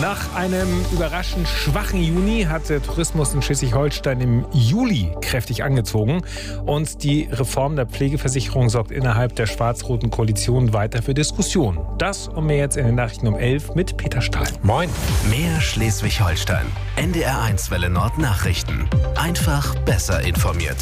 Nach einem überraschend schwachen Juni hat der Tourismus in Schleswig-Holstein im Juli kräftig angezogen. Und die Reform der Pflegeversicherung sorgt innerhalb der schwarz-roten Koalition weiter für Diskussionen. Das und mehr jetzt in den Nachrichten um 11 mit Peter Stahl. Moin. Mehr Schleswig-Holstein. NDR1 Welle Nord Nachrichten. Einfach besser informiert.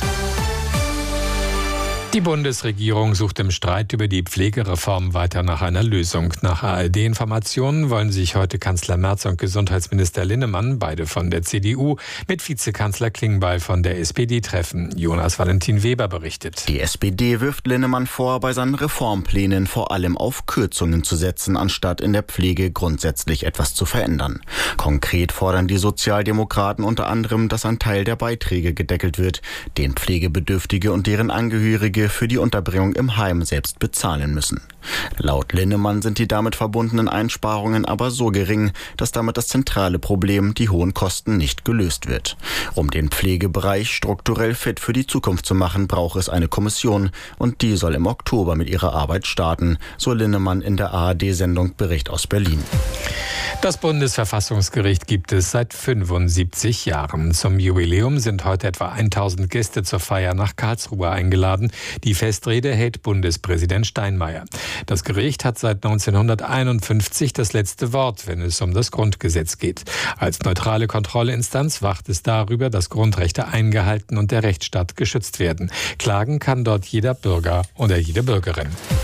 Die Bundesregierung sucht im Streit über die Pflegereform weiter nach einer Lösung. Nach ARD-Informationen wollen sich heute Kanzler Merz und Gesundheitsminister Linnemann, beide von der CDU, mit Vizekanzler Klingbeil von der SPD treffen. Jonas Valentin Weber berichtet. Die SPD wirft Linnemann vor, bei seinen Reformplänen vor allem auf Kürzungen zu setzen, anstatt in der Pflege grundsätzlich etwas zu verändern. Konkret fordern die Sozialdemokraten unter anderem, dass ein Teil der Beiträge gedeckelt wird, den Pflegebedürftige und deren Angehörige für die Unterbringung im Heim selbst bezahlen müssen. Laut Linnemann sind die damit verbundenen Einsparungen aber so gering, dass damit das zentrale Problem, die hohen Kosten, nicht gelöst wird. Um den Pflegebereich strukturell fit für die Zukunft zu machen, braucht es eine Kommission und die soll im Oktober mit ihrer Arbeit starten, so Linnemann in der ARD-Sendung Bericht aus Berlin. Das Bundesverfassungsgericht gibt es seit 75 Jahren. Zum Jubiläum sind heute etwa 1000 Gäste zur Feier nach Karlsruhe eingeladen. Die Festrede hält Bundespräsident Steinmeier. Das Gericht hat seit 1951 das letzte Wort, wenn es um das Grundgesetz geht. Als neutrale Kontrollinstanz wacht es darüber, dass Grundrechte eingehalten und der Rechtsstaat geschützt werden. Klagen kann dort jeder Bürger oder jede Bürgerin.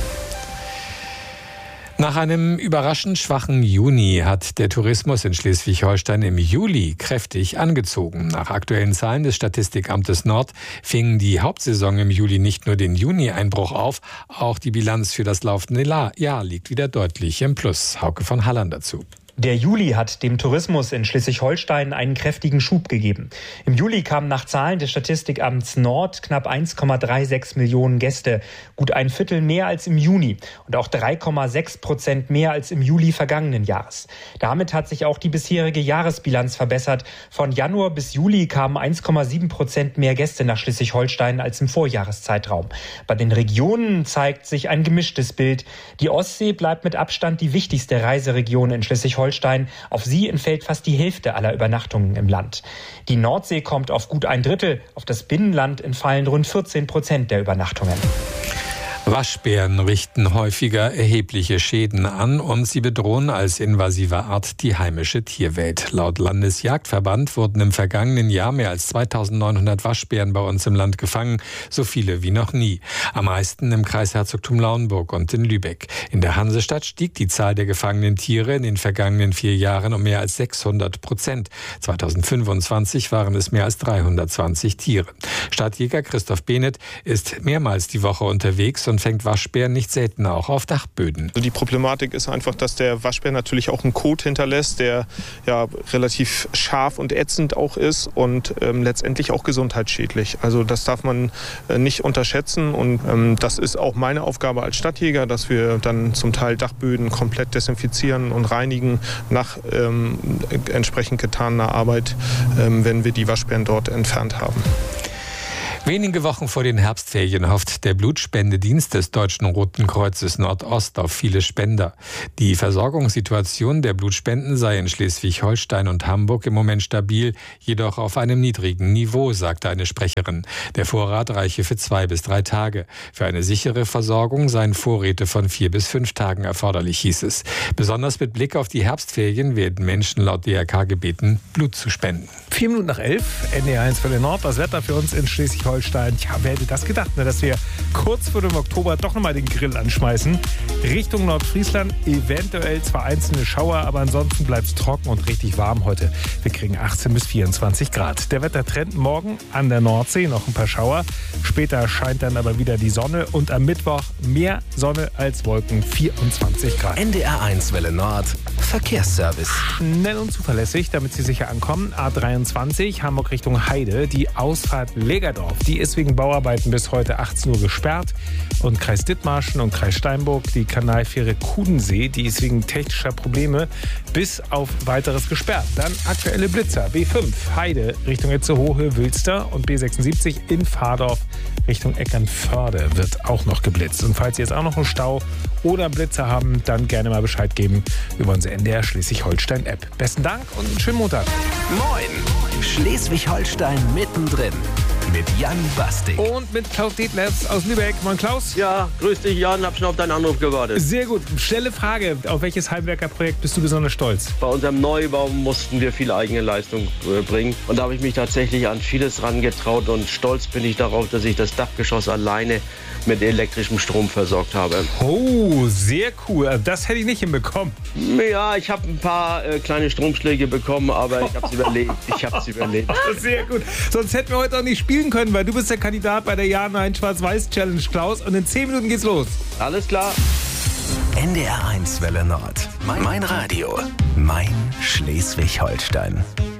Nach einem überraschend schwachen Juni hat der Tourismus in Schleswig-Holstein im Juli kräftig angezogen. Nach aktuellen Zahlen des Statistikamtes Nord fing die Hauptsaison im Juli nicht nur den Juni-Einbruch auf, auch die Bilanz für das laufende Jahr liegt wieder deutlich im Plus. Hauke von Hallern dazu. Der Juli hat dem Tourismus in Schleswig-Holstein einen kräftigen Schub gegeben. Im Juli kamen nach Zahlen des Statistikamts Nord knapp 1,36 Millionen Gäste, gut ein Viertel mehr als im Juni und auch 3,6% mehr als im Juli vergangenen Jahres. Damit hat sich auch die bisherige Jahresbilanz verbessert. Von Januar bis Juli kamen 1,7% mehr Gäste nach Schleswig-Holstein als im Vorjahreszeitraum. Bei den Regionen zeigt sich ein gemischtes Bild. Die Ostsee bleibt mit Abstand die wichtigste Reiseregion in Schleswig-Holstein. Auf sie entfällt fast die Hälfte aller Übernachtungen im Land. Die Nordsee kommt auf gut ein Drittel, auf das Binnenland entfallen rund 14% der Übernachtungen. Waschbären richten häufiger erhebliche Schäden an und sie bedrohen als invasive Art die heimische Tierwelt. Laut Landesjagdverband wurden im vergangenen Jahr mehr als 2900 Waschbären bei uns im Land gefangen, so viele wie noch nie. Am meisten im Kreisherzogtum Lauenburg und in Lübeck. In der Hansestadt stieg die Zahl der gefangenen Tiere in den vergangenen 4 Jahren um mehr als 600%. 2025 waren es mehr als 320 Tiere. Stadtjäger Christoph Behnert ist mehrmals die Woche unterwegs und fängt Waschbären nicht selten auch auf Dachböden. Die Problematik ist einfach, dass der Waschbär natürlich auch einen Kot hinterlässt, der ja relativ scharf und ätzend auch ist und letztendlich auch gesundheitsschädlich. Also das darf man nicht unterschätzen und das ist auch meine Aufgabe als Stadtjäger, dass wir dann zum Teil Dachböden komplett desinfizieren und reinigen nach entsprechend getaner Arbeit, wenn wir die Waschbären dort entfernt haben. Wenige Wochen vor den Herbstferien hofft der Blutspendedienst des Deutschen Roten Kreuzes Nordost auf viele Spender. Die Versorgungssituation der Blutspenden sei in Schleswig-Holstein und Hamburg im Moment stabil, jedoch auf einem niedrigen Niveau, sagte eine Sprecherin. Der Vorrat reiche für 2 bis 3 Tage. Für eine sichere Versorgung seien Vorräte von 4 bis 5 Tagen erforderlich, hieß es. Besonders mit Blick auf die Herbstferien werden Menschen laut DRK gebeten, Blut zu spenden. 4 Minuten nach 11, NDR1 Welle Nord, das Wetter für uns in Schleswig-Holstein. Tja, wer hätte das gedacht, dass wir kurz vor dem Oktober doch nochmal den Grill anschmeißen. Richtung Nordfriesland eventuell zwar einzelne Schauer, aber ansonsten bleibt es trocken und richtig warm heute. Wir kriegen 18 bis 24 Grad. Der Wettertrend morgen an der Nordsee, noch ein paar Schauer. Später scheint dann aber wieder die Sonne und am Mittwoch mehr Sonne als Wolken, 24 Grad. NDR1 Welle Nord, Verkehrsservice. Schnell und zuverlässig, damit Sie sicher ankommen. A23, Hamburg Richtung Heide, die Ausfahrt Legerdorf. Die ist wegen Bauarbeiten bis heute 18 Uhr gesperrt. Und Kreis Dithmarschen und Kreis Steinburg, die Kanalfähre Kudensee, die ist wegen technischer Probleme bis auf weiteres gesperrt. Dann aktuelle Blitzer. B5 Heide Richtung Itzehoe, Wülster und B76 in Pfadorf Richtung Eckernförde wird auch noch geblitzt. Und falls Sie jetzt auch noch einen Stau oder Blitzer haben, dann gerne mal Bescheid geben über unsere NDR Schleswig-Holstein-App. Besten Dank und einen schönen Montag. Moin! Schleswig-Holstein mittendrin. Mit Jan Bastik. Und mit Klaus Detlefs aus Lübeck. Moin Klaus. Ja, grüß dich Jan, hab schon auf deinen Anruf gewartet. Sehr gut. Schnelle Frage. Auf welches Heimwerkerprojekt bist du besonders stolz? Bei unserem Neubau mussten wir viel eigene Leistung bringen. Und da habe ich mich tatsächlich an vieles rangetraut. Und stolz bin ich darauf, dass ich das Dachgeschoss alleine mit elektrischem Strom versorgt habe. Oh, sehr cool. Also das hätte ich nicht hinbekommen. Ja, ich habe ein paar kleine Stromschläge bekommen, aber ich habe es überlebt. Sehr gut. Sonst hätten wir heute auch nicht spielen können, weil du bist der Kandidat bei der Ja-Nein-Schwarz-Weiß-Challenge, Klaus. Und in 10 Minuten geht's los. Alles klar. NDR 1 Welle Nord. Mein Radio. Mein Schleswig-Holstein.